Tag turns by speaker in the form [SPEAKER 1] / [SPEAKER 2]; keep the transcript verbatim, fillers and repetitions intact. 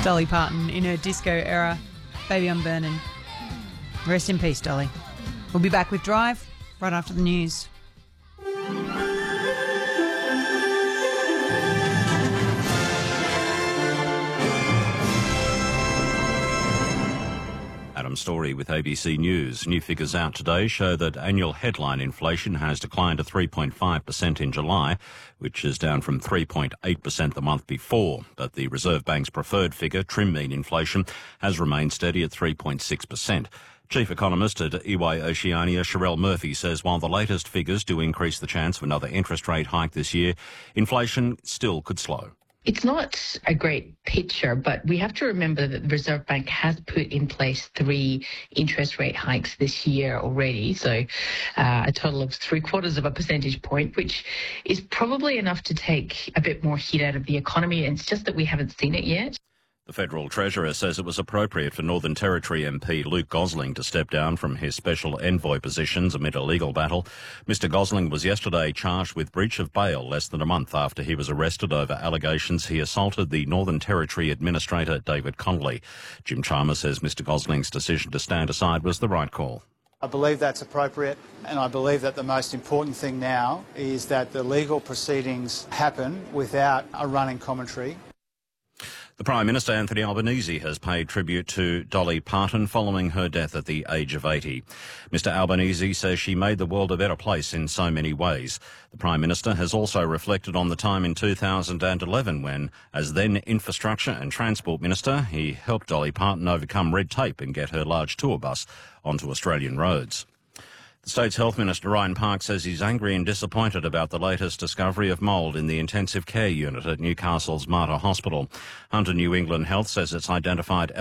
[SPEAKER 1] Dolly Parton in her disco era. Baby, I'm burning. Rest in peace, Dolly. We'll be back with Drive right after the news.
[SPEAKER 2] Adam Story with A B C News. New figures out today show that annual headline inflation has declined to three point five percent in July, which is down from three point eight percent the month before. But the Reserve Bank's preferred figure, trim mean inflation, has remained steady at three point six percent. Chief economist at E Y Oceania, Sherelle Murphy, says while the latest figures do increase the chance of another interest rate hike this year, inflation still could slow.
[SPEAKER 3] It's not a great picture, but we have to remember that the Reserve Bank has put in place three interest rate hikes this year already, so uh, a total of three quarters of a percentage point, which is probably enough to take a bit more heat out of the economy, and it's just that we haven't seen it yet.
[SPEAKER 2] The Federal Treasurer says it was appropriate for Northern Territory M P Luke Gosling to step down from his special envoy positions amid a legal battle. Mister Gosling was yesterday charged with breach of bail less than a month after he was arrested over allegations he assaulted the Northern Territory Administrator David Connolly. Jim Chalmers says Mister Gosling's decision to stand aside was the right call.
[SPEAKER 4] I believe that's appropriate, and I believe that the most important thing now is that the legal proceedings happen without a running commentary.
[SPEAKER 2] The Prime Minister, Anthony Albanese, has paid tribute to Dolly Parton following her death at the age of eighty. Mister Albanese says she made the world a better place in so many ways. The Prime Minister has also reflected on the time in two thousand eleven when, as then Infrastructure and Transport Minister, he helped Dolly Parton overcome red tape and get her large tour bus onto Australian roads. The State's Health Minister, Ryan Park, says he's angry and disappointed about the latest discovery of mould in the intensive care unit at Newcastle's Mater Hospital. Hunter New England Health says it's identified